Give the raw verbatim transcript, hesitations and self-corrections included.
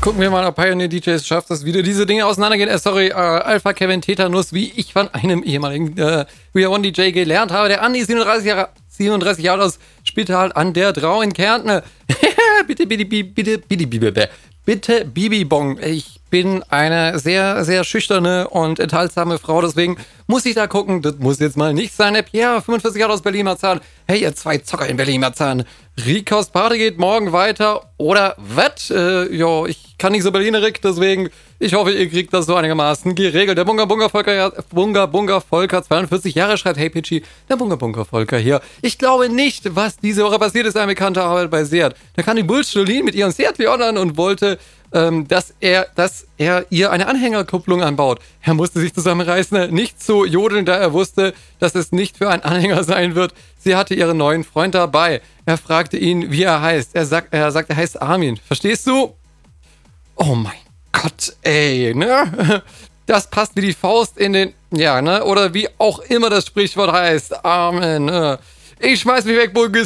Gucken wir mal, ob Pioneer D Js schafft, dass wieder diese Dinge auseinandergehen. Äh, sorry, äh, Alpha Kevin Tetanus, wie ich von einem ehemaligen äh, We Are One D J gelernt habe. Der Andi, siebenunddreißig Jahre, siebenunddreißig Jahre aus Spital an der Drau in Kärnten. bitte, bitte, bitte, bitte, bitte, bitte, bitte, Bibi Bong. Ich bin eine sehr, sehr schüchterne und enthaltsame Frau, deswegen muss ich da gucken. Das muss jetzt mal nicht sein. Der Pierre, fünfundvierzig Jahre aus Berlin-Marzahn. Hey, ihr zwei Zocker in Berlin-Marzahn. Rikos Party geht morgen weiter. Oder was? Äh, jo, ich kann nicht so Berlinerik, deswegen, ich hoffe, ihr kriegt das so einigermaßen geregelt. Der Bunga Bunga Volker, Bunga Bunga Volker, zweiundvierzig Jahre, schreibt, hey Pitchy, der Bunga Bunga Volker hier. Ich glaube nicht, was diese Woche passiert ist, ein bekannter Arbeit bei Seat. Da kam die Bullstolin mit ihrem Seat Leon und wollte, ähm, dass er, dass er ihr eine Anhängerkupplung anbaut. Er musste sich zusammenreißen, nicht zu jodeln, da er wusste, dass es nicht für einen Anhänger sein wird. Sie hatte ihren neuen Freund dabei. Er fragte ihn, wie er heißt. Er sagt, er sagt, er heißt Armin. Verstehst du? Oh mein Gott, ey, ne? Das passt wie die Faust in den, ja, ne? Oder wie auch immer das Sprichwort heißt. Amen. Ne? Ich schmeiß mich weg, Burgis.